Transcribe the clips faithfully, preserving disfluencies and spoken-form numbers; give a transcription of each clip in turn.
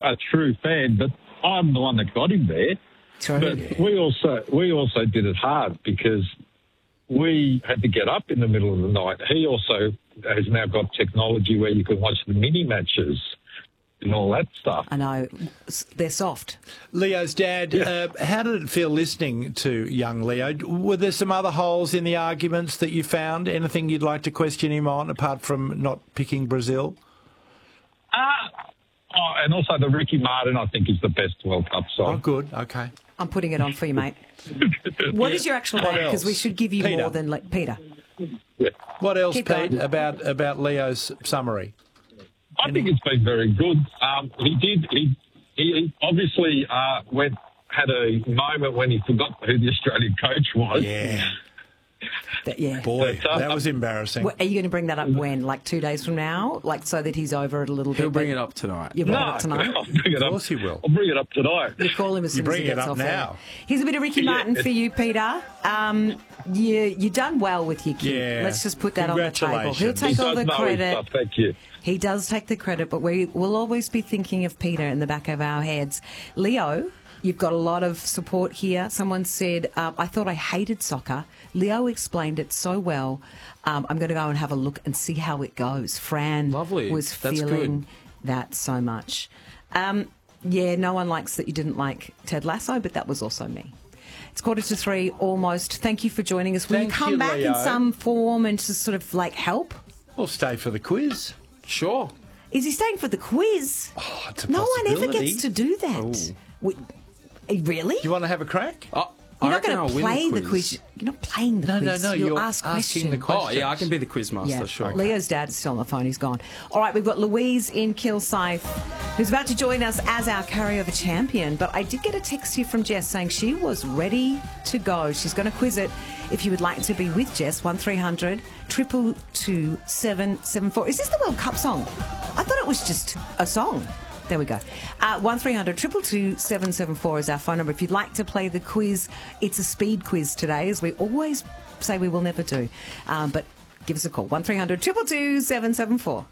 a true fan, but I'm the one that got him there. True. But we also we also did it hard because we had to get up in the middle of the night. He also has now got technology where you can watch the mini matches and all that stuff. I know. They're soft. Leo's dad, Yeah. uh, how did it feel listening to young Leo? Were there some other holes in the arguments that you found? Anything you'd like to question him on, apart from not picking Brazil? Uh, oh, and also the Ricky Martin, I think, is the best World Cup Oh, song. good. Okay. I'm putting it on for you, mate. What is your actual What name? Because we else? should give you Peter. more than like Peter. Yeah. What else, Keep Pete, going. about, about Leo's summary? I think it's been very good. Um, he did. He, he obviously uh, went had a moment when he forgot who the Australian coach was. Yeah. That, yeah. Boy, But, uh, that was embarrassing. Well, are you going to bring that up when? Like two days from now? Like so that he's over it a little bit? He'll bring but it up tonight. You bring No, it up tonight? I'll bring it Of up. course he will. I'll bring it up tonight. You call him as soon You as he bring it gets up off now. air. Here's a bit of Ricky Yeah, Martin for it's- you, Peter. Um, you you done well with your kid. Yeah. Let's just put that on the table. He'll Congratulations. take He all does the know his credit. stuff. Thank you. He does take the credit, but we will always be thinking of Peter in the back of our heads. Leo, you've got a lot of support here. Someone said, uh, I thought I hated soccer. Leo explained it so well. Um, I'm going to go and have a look and see how it goes. Fran Lovely. was That's feeling good. that so much. Um, yeah, no one likes that you didn't like Ted Lasso, but that was also me. It's quarter to three almost. Thank you for joining us. Will Thank you come you, back Leo. in some form and just sort of like help? We'll stay for the quiz. Sure. Is he staying for the quiz? Oh, it's a No one ever possibility. gets to do that. We, eh, really? You want to have a crack? Oh, You're I not reckon going I'll to win play the the quiz. quiz. You're not playing the No, no, quiz. no, You'll you're ask asking the questions. Oh, yeah, I can be the quiz master, Yeah, sure. Leo's dad's still on the phone. He's gone. All right, we've got Louise in Kilsyth, who's about to join us as our carryover champion. But I did get a text here from Jess saying she was ready to go. She's going to quiz it. If you would like to be with Jess, one three hundred two two two seven seven four. Is this the World Cup song? I thought it was just a song. There we go. Uh, one three hundred two two two seven seven four is our phone number. If you'd like to play the quiz, it's a speed quiz today, as we always say we will never do. Um, but give us a call, one three hundred two two two seven seven four.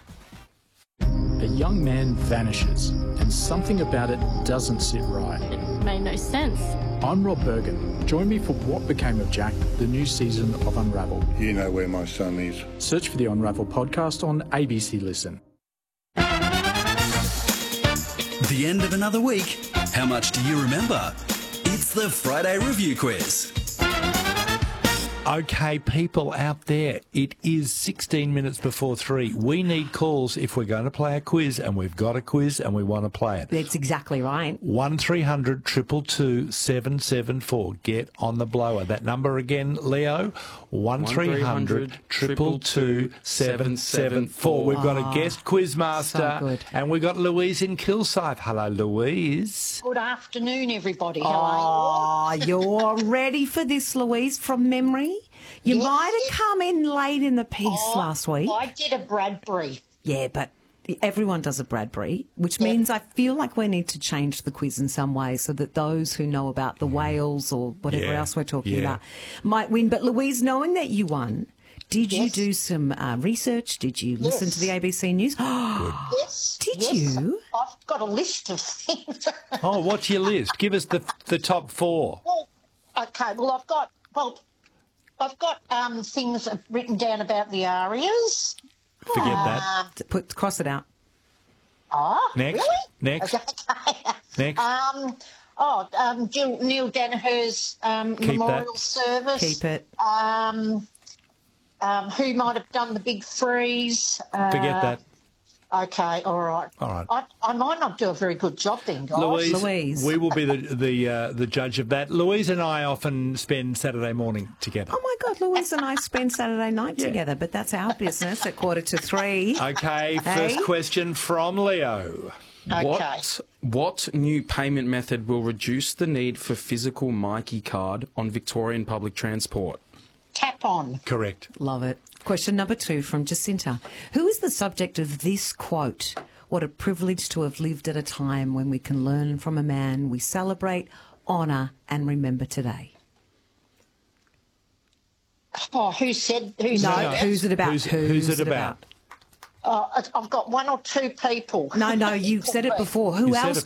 A young man vanishes, and something about it doesn't sit right. It made no sense. I'm Rob Bergen. Join me for What Became of Jack, the new season of Unravel. You know where my son is. Search for the Unravel podcast on A B C Listen. The end of another week. How much do you remember? It's the Friday Review Quiz. Okay, people out there, it is sixteen minutes before three. We need calls if we're going to play a quiz, and we've got a quiz and we want to play it. That's exactly right. one three hundred two two two seven seven four. Get on the blower. That number again, Leo, one three hundred two two two seven seven four. We've got a guest quizmaster, so good. and we've got Louise in Kilsyth. Hello, Louise. Good afternoon, everybody. How are Oh, you're ready for this, Louise, from memory? You Yes. might have come in late in the piece you? last week. I did a Bradbury. Yeah, but everyone does a Bradbury, which means I feel like we need to change the quiz in some way so that those who know about the whales or whatever Yeah, else we're talking yeah. about might win. But Louise, knowing that you won, did you Yes. do some uh, research? Did you listen Yes. to the A B C News? Yes. Did yes. you? I've got a list of things. Oh, what's your list? Give us the the top four. well, okay, well, I've got, well, I've got um, things written down about the arias. Forget that. Put cross it out. Ah, Next. really? Next. Okay. Next. um, oh, um, Jill, Neil Danaher's um, Keep memorial that. service. Keep it. Um, um, who might have done the big freeze? Uh, Forget that. Okay, all right. All right. I, I might not do a very good job then, guys. Louise, Louise. we will be the the uh, the judge of that. Louise and I often spend Saturday morning together. Oh my God, Louise and I spend Saturday night Yeah. together, but that's our business at quarter to three. Okay, Hey? first question from Leo. Okay. What what new payment method will reduce the need for physical Mikey card on Victorian public transport? Tap on. Correct. Love it. Question number two from Jacinta. Who is the subject of this quote? What a privilege to have lived at a time when we can learn from a man we celebrate, honour and remember today. Oh, who said? Who No, said that? who's it about? Who's, who's it about? Uh, I've got one or two people. No, no, you said it before. Who You said else it